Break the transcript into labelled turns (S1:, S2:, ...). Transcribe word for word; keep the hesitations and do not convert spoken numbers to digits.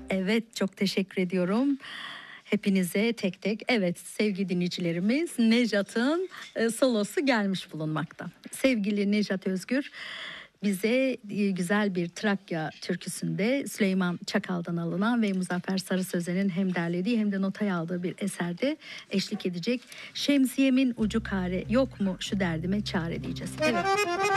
S1: Evet, çok teşekkür ediyorum. Hepinize tek tek. Evet, sevgili dinleyicilerimiz, Nejat'ın e, solosu gelmiş bulunmakta. Sevgili Nejat Özgür bize e, güzel bir Trakya türküsünde Süleyman Çakal'dan alınan ve Muzaffer Sarı Sözen'in hem derlediği hem de notaya aldığı bir eserde eşlik edecek. Şemsiyemin ucu kare, yok mu şu derdime çare diyeceğiz. Evet.